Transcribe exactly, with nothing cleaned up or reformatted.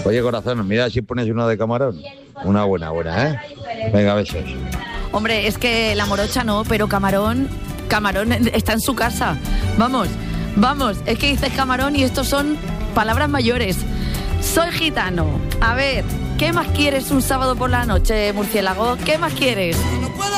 Oye, corazón, mira si pones una de camarón. Una buena, buena, ¿eh? Venga, besos. Hombre, es que la morocha no, pero camarón, camarón está en su casa. Vamos, vamos, es que dices camarón y estos son palabras mayores. Soy gitano. A ver, ¿qué más quieres un sábado por la noche, murciélago? ¿Qué más quieres?